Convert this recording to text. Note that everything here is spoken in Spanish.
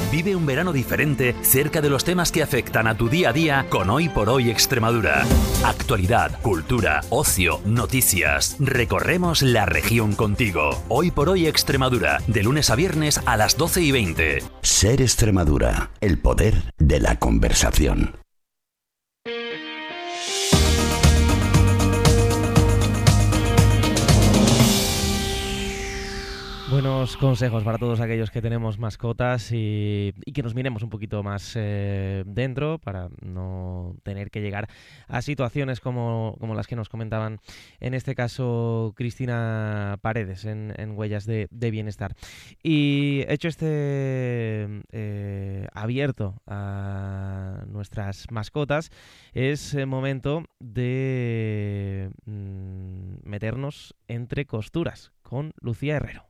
Vive un verano diferente cerca de los temas que afectan a tu día a día con Hoy por Hoy Extremadura. Actualidad, cultura, ocio, noticias. Recorremos la región contigo. Hoy por Hoy Extremadura, de lunes a viernes a las 12:20. Ser Extremadura, el poder de la conversación. Buenos consejos para todos aquellos que tenemos mascotas y que nos miremos un poquito más dentro para no tener que llegar a situaciones como las que nos comentaban en este caso Cristina Paredes en Huellas de Bienestar. Y hecho este abierto a nuestras mascotas, es momento de meternos entre costuras con Lucía Herrero.